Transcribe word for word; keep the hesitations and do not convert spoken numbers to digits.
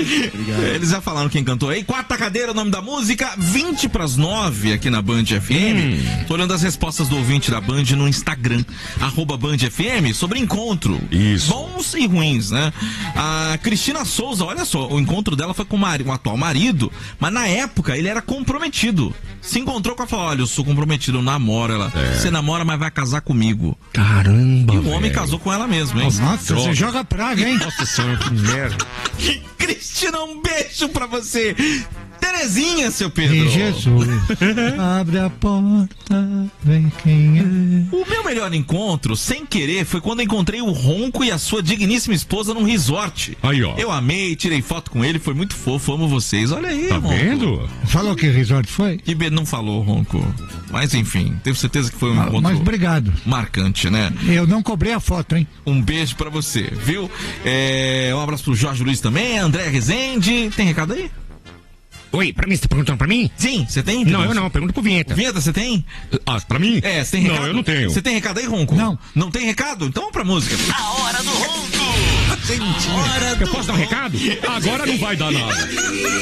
Obrigado. Eles já falaram quem cantou aí. Quarta cadeira, o nome da música, vinte para as nove aqui na Band F M. Hum. Tô olhando as respostas do ouvinte da Band no Instagram, arroba Band F M, sobre encontro. Isso. Bons e ruins, né? A Cristina Souza, olha só, o encontro dela foi com o, mari, o atual marido, mas na época ele era comprometido. Se encontrou com ela e falou: olha, eu sou comprometido, eu namoro. Ela, é. Você namora, mas vai casar comigo. Caramba. E o homem casou com ela mesmo, hein? Nossa, você joga praga, hein? Nossa senhora, que merda. Cristina, um beijo pra você. Terezinha, seu Pedro. E Jesus, abre a porta, vem quem é. O meu melhor encontro, sem querer, foi quando encontrei o Ronco e a sua digníssima esposa num resort. Aí, ó. Eu amei, tirei foto com ele, foi muito fofo, amo vocês. Olha aí, tá Ronco. Vendo? Falou que resort foi? Que be... não falou, Ronco. Mas enfim, tenho certeza que foi um ah, encontro mas obrigado. Marcante, né? Eu não cobrei a foto, hein? Um beijo pra você, viu? É... Um abraço pro Jorge Luiz também, André Rezende. Tem recado aí? Oi, pra mim, você tá perguntando pra mim? Sim, você tem? Não, eu não, pergunto pro Vinheta. Vinheta, você tem? Ah, pra mim? É, você tem recado? Não, eu não tenho. Você tem recado aí, Ronco? Não. Não tem recado? Então vamos pra música. A hora do Ronco. Gente, A hora do eu posso dar um recado? Agora não vai dar nada.